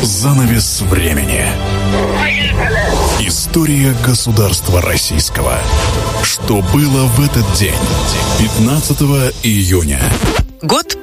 Занавес времени. История государства российского. Что было в этот день? 15 июня. Год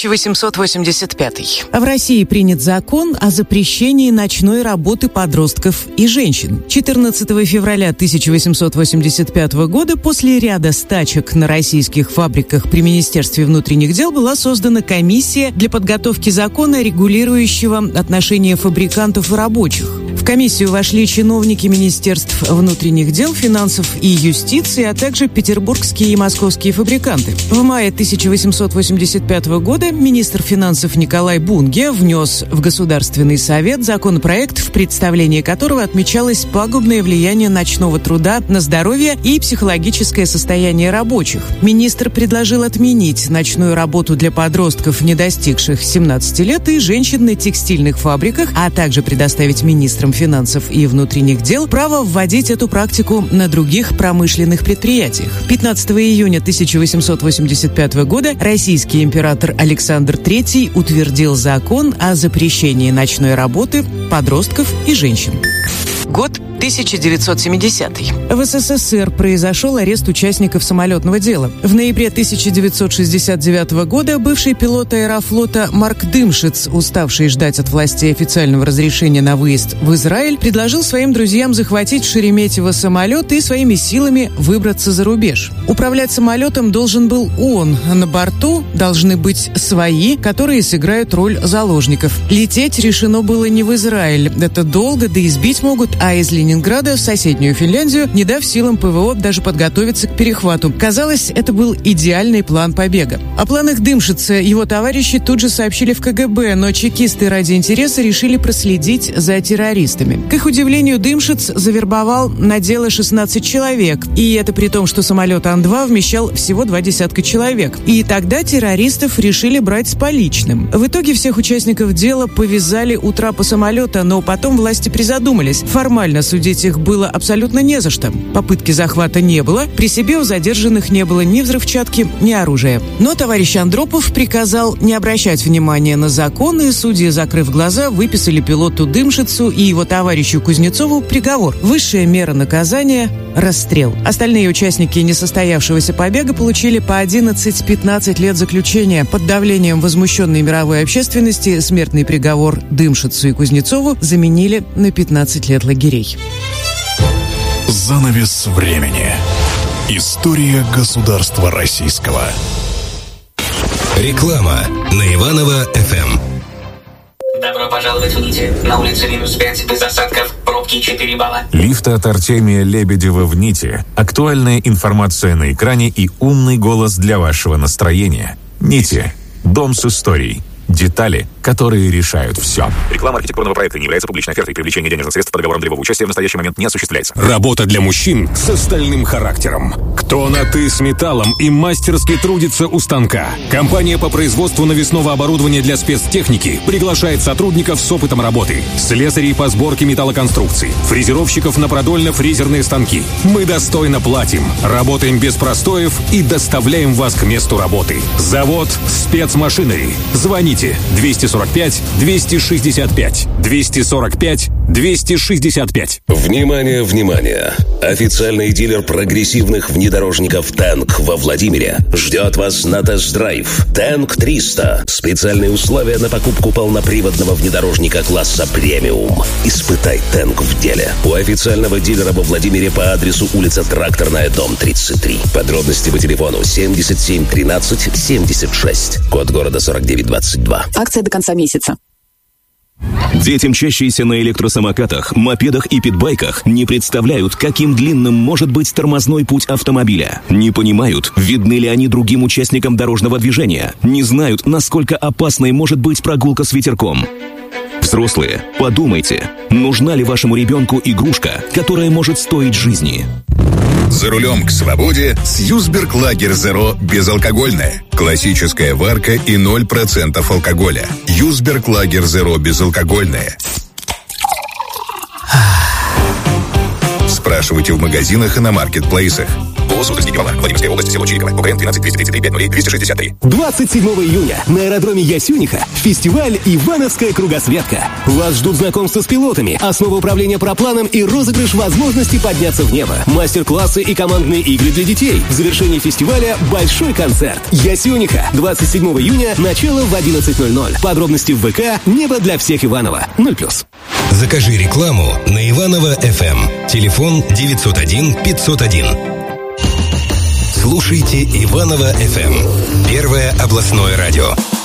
1885. В России принят закон о запрещении ночной работы подростков и женщин. 14 февраля 1885 года после ряда стачек на российских фабриках при Министерстве внутренних дел была создана комиссия для подготовки закона, регулирующего отношения фабрикантов и рабочих. В комиссию вошли чиновники Министерств внутренних дел, финансов и юстиции, а также петербургские и московские фабриканты. В мае 1885 года министр финансов Николай Бунге внес в Государственный совет законопроект, в представлении которого отмечалось пагубное влияние ночного труда на здоровье и психологическое состояние рабочих. Министр предложил отменить ночную работу для подростков, не достигших 17 лет, и женщин на текстильных фабриках, а также предоставить министрам финансов и внутренних дел право вводить эту практику на других промышленных предприятиях. 15 июня 1885 года российский император Александр III утвердил закон о запрещении ночной работы подростков и женщин. Год 1970. В СССР произошел арест участников самолетного дела. В ноябре 1969 года бывший пилот Аэрофлота Марк Дымшиц, уставший ждать от властей официального разрешения на выезд в Израиль, предложил своим друзьям захватить в Шереметьево самолет и своими силами выбраться за рубеж. Управлять самолетом должен был он. На борту должны быть свои, которые сыграют роль заложников. Лететь решено было не в Израиль. Это долго, да и сбить могут, а из Ленинграда в соседнюю Финляндию, не дав силам ПВО даже подготовиться к перехвату. Казалось, это был идеальный план побега. О планах Дымшица его товарищи тут же сообщили в КГБ, но чекисты ради интереса решили проследить за террористами. К их удивлению, Дымшиц завербовал на дело 16 человек, и это при том, что самолет Ан-2 вмещал всего 20 человек. И тогда террористов решили брать с поличным. В итоге всех участников дела повязали у трапа самолета, но потом власти призадумались. Формально судить их было абсолютно не за что. Попытки захвата не было, при себе у задержанных не было ни взрывчатки, ни оружия. Но товарищ Андропов приказал не обращать внимания на закон, и судьи, закрыв глаза, выписали пилоту Дымшицу и его товарищу Кузнецову приговор. Высшая мера наказания – расстрел. Остальные участники несостоявшегося побега получили по 11-15 лет заключения. Под давлением возмущенной мировой общественности смертный приговор Дымшицу и Кузнецову заменили на 15 лет лагерей. Занавес времени. История государства российского. Реклама на Иваново-ФМ. Добро пожаловать в Нити. На улице -5, без осадков, пробки 4 балла. Лифт от Артемия Лебедева в Нити. Актуальная информация на экране и умный голос для вашего настроения. Нити. Дом с историей. Детали, которые решают все. Реклама архитектурного проекта не является публичной офертой. Привлечение денежных средств по договорам долевого участия в настоящий момент не осуществляется. Работа для мужчин с стальным характером. Кто на «ты» с металлом и мастерски трудится у станка. Компания по производству навесного оборудования для спецтехники приглашает сотрудников с опытом работы. Слесарей по сборке металлоконструкций. Фрезеровщиков на продольно-фрезерные станки. Мы достойно платим. Работаем без простоев и доставляем вас к месту работы. Завод «Спецмашинери». Звоните 245-265. 245-265. Внимание, внимание! Официальный дилер прогрессивных внедорожников «Тэнк» во Владимире ждет вас на тест-драйв. «Тэнк 300». Специальные условия на покупку полноприводного внедорожника класса «Премиум». Испытай «Тэнк» в деле. У официального дилера во Владимире по адресу улица Тракторная, дом 33. Подробности по телефону 77 13 76. Код города 4922. Акция до конца месяца. Дети, мчащиеся на электросамокатах, мопедах и питбайках, не представляют, каким длинным может быть тормозной путь автомобиля. Не понимают, видны ли они другим участникам дорожного движения. Не знают, насколько опасной может быть прогулка с ветерком. Взрослые, подумайте, нужна ли вашему ребенку игрушка, которая может стоить жизни? За рулем к свободе с Юсберг Лагер Зеро безалкогольное. Классическая варка и 0% алкоголя. Юсберг Лагер Зеро безалкогольное. Спрашивайте в магазинах и на маркетплейсах. ГОС «Утренний Владимирская область, село Чириково, УКН 13 233 50 263. 27 июня на аэродроме Ясюниха фестиваль «Ивановская кругосветка». Вас ждут знакомства с пилотами, основы управления парапланом и розыгрыш возможности подняться в небо. Мастер-классы и командные игры для детей. В завершении фестиваля большой концерт. Ясюниха. 27 июня. Начало в 11:00. Подробности в ВК «Небо для всех Иваново». 0+. Закажи рекламу на Иваново FM. Телефон 901 501. Слушайте Иваново FM. Первое областное радио.